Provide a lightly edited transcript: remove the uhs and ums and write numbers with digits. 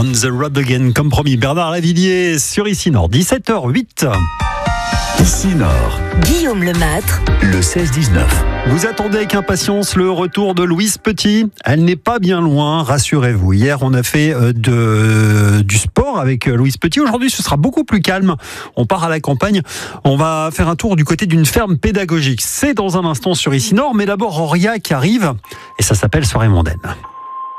On the road again, comme promis, Bernard Lavilliers sur Ici Nord, 17h08. Ici Nord, Guillaume Lemâtre, le 16-19. Vous attendez avec impatience le retour de Louise Petit. Elle n'est pas bien loin, rassurez-vous. Hier, on a fait du sport avec Louise Petit. Aujourd'hui, ce sera beaucoup plus calme. On part à la campagne. On va faire un tour du côté d'une ferme pédagogique. C'est dans un instant sur Ici Nord, mais d'abord Auria qui arrive et ça s'appelle Soirée mondaine.